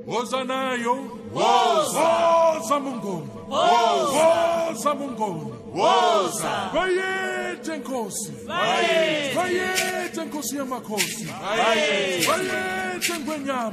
woza nayo, woza Mungoni, woza Mungoni, woza bayete Nkosi, bayete Nkosi yamakhosi, bayete Ngwenyama.